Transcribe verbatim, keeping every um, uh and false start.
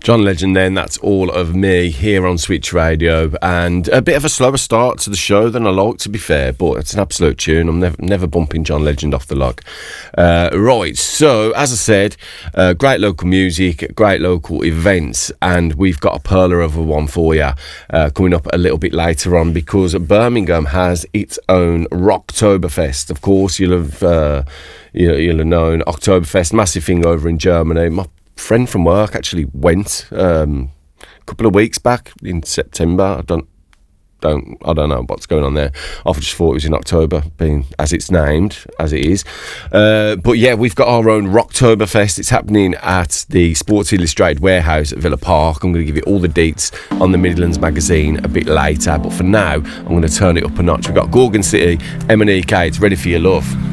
John Legend then, that's All of Me here on Switch Radio, and a bit of a slower start to the show than I like, to be fair, but it's an absolute tune. I'm never never bumping John Legend off the log. Uh, right, so as I said, uh, great local music, great local events, and we've got a perler of a one for you uh, coming up a little bit later on, because Birmingham has its own Rocktoberfest. Of course, you'll have, uh, you'll, you'll have known Oktoberfest, massive thing over in Germany. My friend from work actually went um, a couple of weeks back in September. I don't, don't, I don't know what's going on there. I just thought it was in October, being as it's named, as it is. Uh, but yeah, we've got our own Rocktoberfest. It's happening at the Sports Illustrated warehouse at Villa Park. I'm going to give you all the deets on the Midlands magazine a bit later. But for now, I'm going to turn it up a notch. We've got Gorgon City, M and E K. It's Ready for Your Love.